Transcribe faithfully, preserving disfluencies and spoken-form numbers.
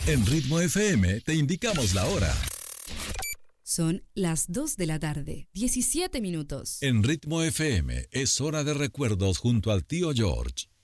En Ritmo F M te indicamos la hora. Son las dos de la tarde, diecisiete minutos. En Ritmo F M es hora de recuerdos junto al tío George.